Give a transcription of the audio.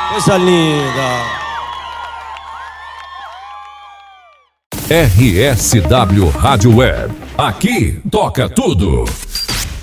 Coisa linda. RSW Rádio Web. Aqui toca tudo.